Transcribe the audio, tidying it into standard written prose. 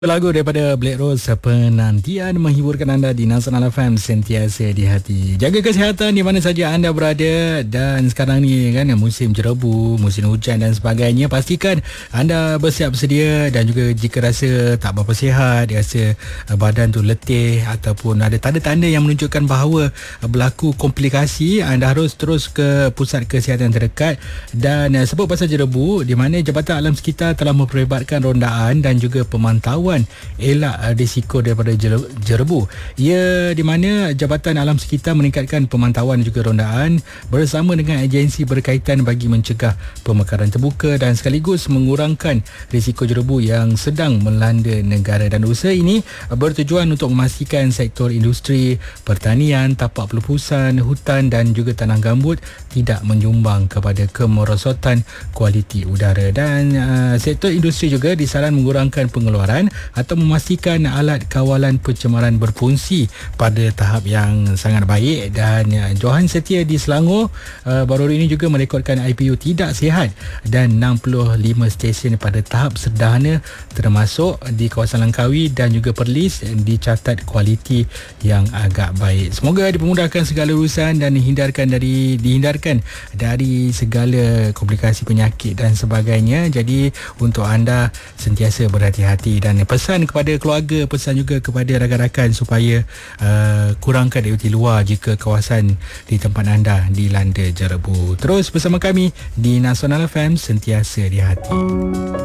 Lagu daripada Black Rose, penantian menghiburkan anda di Nasional FM, sentiasa di hati. Jaga kesihatan di mana saja anda berada. Dan sekarang ni kan musim jerebu, musim hujan dan sebagainya. Pastikan anda bersiap sedia. Dan juga jika rasa tak berapa sihat, rasa badan tu letih ataupun ada tanda-tanda yang menunjukkan bahawa berlaku komplikasi, anda harus terus ke pusat kesihatan terdekat. Dan sebut pasal jerebu, di mana Jabatan Alam Sekitar telah memperhebatkan rondaan dan juga pemantauan elak risiko daripada jerebu. Ia di mana Jabatan Alam Sekitar meningkatkan pemantauan juga rondaan bersama dengan agensi berkaitan bagi mencegah pemekaran terbuka dan sekaligus mengurangkan risiko jerebu yang sedang melanda negara. Dan usaha ini bertujuan untuk memastikan sektor industri, pertanian, tapak pelepasan hutan dan juga tanah gambut tidak menyumbang kepada kemerosotan kualiti udara. Dan sektor industri juga disaran mengurangkan pengeluaran atau memastikan alat kawalan pencemaran berfungsi pada tahap yang sangat baik. Dan Johan Setia di Selangor baru ini juga merekodkan IPU tidak sihat dan 65 stesen pada tahap sederhana termasuk di kawasan Langkawi dan juga Perlis dicatat kualiti yang agak baik. Semoga dipermudahkan segala urusan dan dihindarkan dari segala komplikasi penyakit dan sebagainya. Jadi untuk anda sentiasa berhati-hati dan pesan kepada keluarga, pesan juga kepada rakan-rakan supaya kurangkan aktiviti luar jika kawasan di tempat anda dilanda jerebu. Terus bersama kami di Nasional FM, sentiasa di hati.